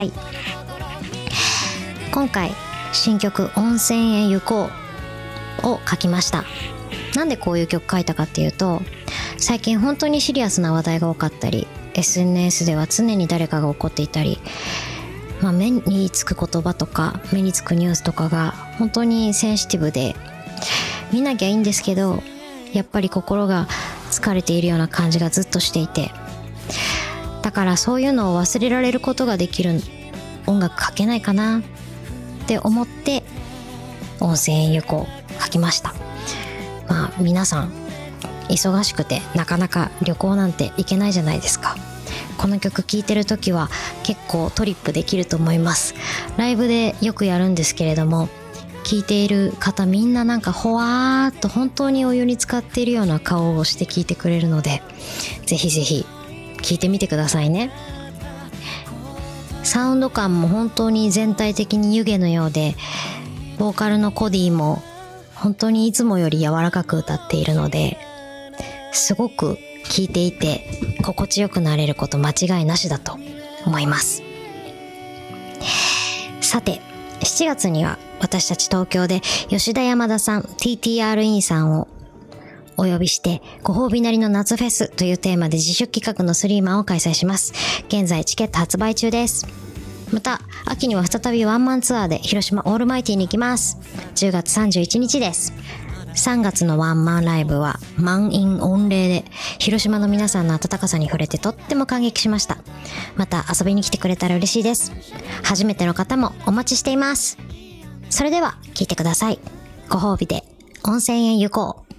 今回新曲温泉へ行こうを書きました。なんでこういう曲書いたかっていうと、最近本当にシリアスな話題が多かったり、 SNS では常に誰かが怒っていたり、目につく言葉とか目につくニュースとかが本当にセンシティブで、見なきゃいいんですけど、やっぱり心が疲れているような感じがずっとしていて、だからそういうのを忘れられることができる音楽書けないかなって思って温泉へ行こう書きました。皆さん忙しくてなかなか旅行なんて行けないじゃないですか。この曲聴いてる時は結構トリップできると思います。ライブでよくやるんですけれども、聴いている方みんななんかほわーっと本当にお湯に浸かっているような顔をして聴いてくれるので、ぜひぜひ聴いてみてくださいね。サウンド感も本当に全体的に湯気のようで、ボーカルのコディも本当にいつもより柔らかく歌っているので、すごく聴いていて心地よくなれること間違いなしだと思います。さて、7月には私たち東京で吉田山田さん、 TTRE さんをお呼びしてご褒美なりの夏フェスというテーマで自主企画のスリーマンを開催します。現在チケット発売中です。また秋には再びワンマンツアーで広島オールマイティに行きます。10月31日です。3月のワンマンライブは満員御礼で、広島の皆さんの温かさに触れてとっても感激しました。また遊びに来てくれたら嬉しいです。初めての方もお待ちしています。それでは聴いてください。ご褒美で温泉へ行こう。